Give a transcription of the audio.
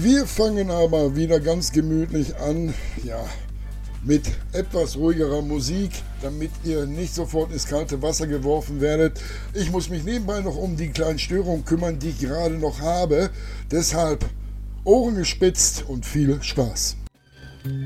Wir fangen aber wieder ganz gemütlich an, ja, mit etwas ruhigerer Musik, damit ihr nicht sofort ins kalte Wasser geworfen werdet. Ich muss mich nebenbei noch um die kleinen Störungen kümmern, die ich gerade noch habe. Deshalb Ohren gespitzt und viel Spaß.